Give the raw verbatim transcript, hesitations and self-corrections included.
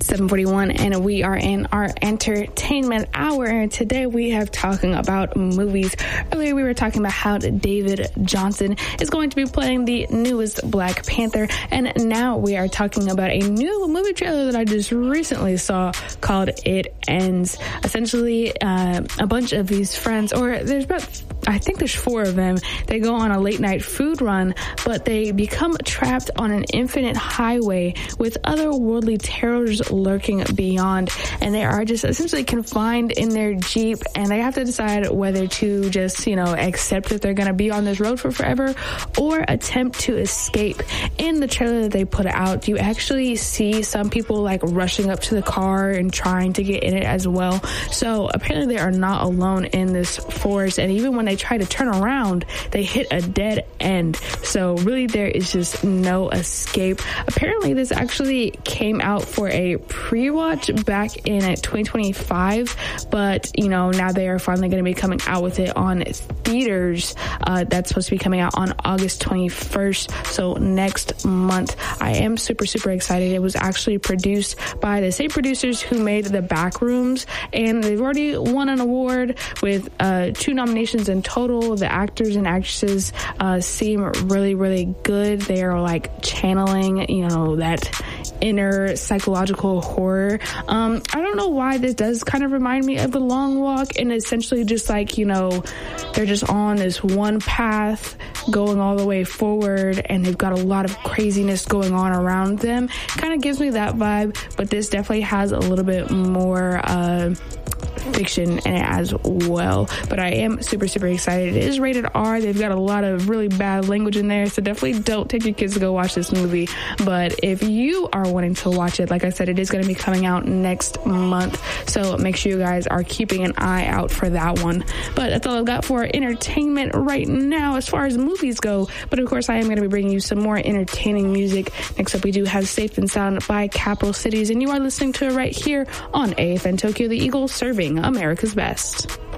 seven forty-one, and we are in our entertainment hour. And today we have talking about movies. Earlier we were talking about how David Johnson is going to be playing the newest Black Panther, and now we are talking about a new movie trailer that I just recently saw called It Ends. Essentially, uh, a bunch of these friends, or there's about, I think there's four of them, they go on a late night food run, but they become trapped on an infinite highway with otherworldly terrors lurking beyond, and they are just essentially confined in their Jeep, and they have to decide whether to just, you know, accept that they're going to be on this road for forever or attempt to escape. In the trailer that they put out, you actually see some people like rushing up to the car and trying to get in it as well. So apparently they are not alone in this forest, and even when they try to turn around, they hit a dead end. So really there is just no escape. Apparently this actually came out for a pre-watch back in twenty twenty-five, but you know, now they are finally going to be coming out with it on theaters. Uh, that's supposed to be coming out on August twenty-first, so next month. I am super, super excited. It was actually produced by the same producers who made The Backrooms, and they've already won an award with uh, two nominations in total. The actors and actresses uh, seem really, really good. They are like channeling, you know, that inner psychological horror. Um, I don't know why this does kind of remind me of The Long Walk, and essentially just like, you know, they're just on this one path going all the way forward, and they've got a lot of craziness going on around them. Kind of gives me that vibe, but this definitely has a little bit more uh fiction in it as well. But I am super, super excited. It is rated R. They've got a lot of really bad language in there, so definitely don't take your kids to go watch this movie. But if you are wanting to watch it, like I said, it is going to be coming out next month, so make sure you guys are keeping an eye out for that one. But that's all I've got for entertainment right now as far as movies go. But of course, I am going to be bringing you some more entertaining music. Next up, we do have Safe and Sound by Capital Cities, and you are listening to it right here on A F N Tokyo, the Eagle, serving America's best.